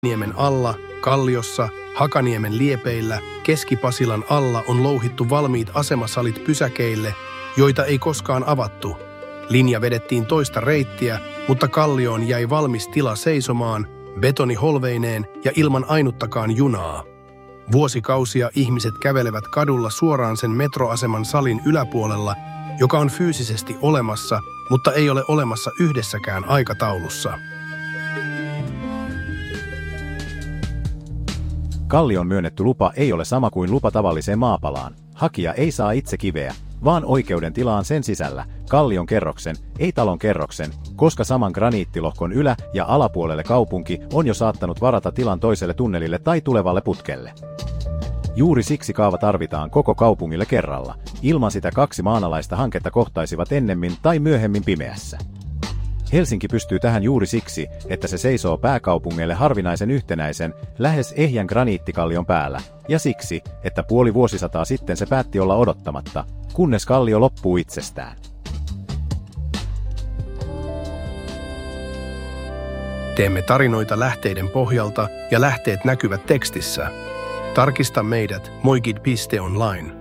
Niemen alla, Kalliossa, Hakaniemen liepeillä, Keski-Pasilan alla on louhittu valmiit asemasalit pysäkeille, joita ei koskaan avattu. Linja vedettiin toista reittiä, mutta Kallioon jäi valmis tila seisomaan, betoniholveineen ja ilman ainuttakaan junaa. Vuosikausia ihmiset kävelevät kadulla suoraan sen metroaseman salin yläpuolella, joka on fyysisesti olemassa, mutta ei ole olemassa yhdessäkään aikataulussa. Kallion myönnetty lupa ei ole sama kuin lupa tavalliseen maapalaan. Hakija ei saa itse kiveä, vaan oikeuden tilaan sen sisällä, Kallion kerroksen, ei talon kerroksen, koska saman graniittilohkon ylä- ja alapuolelle kaupunki on jo saattanut varata tilan toiselle tunnelille tai tulevalle putkelle. Juuri siksi kaava tarvitaan koko kaupungille kerralla. Ilman sitä 2 maanalaista hanketta kohtaisivat ennemmin tai myöhemmin pimeässä. Helsinki pystyy tähän juuri siksi, että se seisoo pääkaupungeille harvinaisen yhtenäisen, lähes ehjän graniittikallion päällä, ja siksi, että puoli vuosisataa sitten se päätti olla odottamatta, kunnes kallio loppuu itsestään. Teemme tarinoita lähteiden pohjalta ja lähteet näkyvät tekstissä. Tarkista meidät moigid.online.